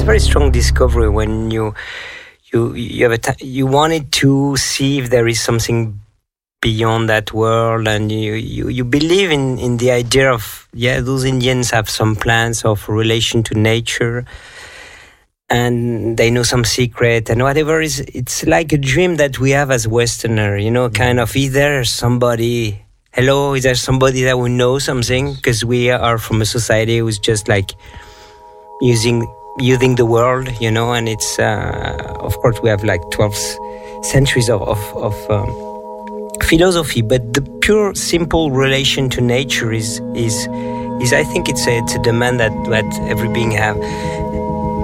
a very strong discovery when you have you wanted to see if there is something beyond that world, and you believe in the idea of those Indians have some plans of relation to nature, and they know some secret and whatever. It's like a dream that we have as Westerner, kind of, is there somebody that will know something, because we are from a society who's just like using the world, and it's of course we have like 12 centuries of philosophy, but the pure simple relation to nature is I think it's a demand that every being have.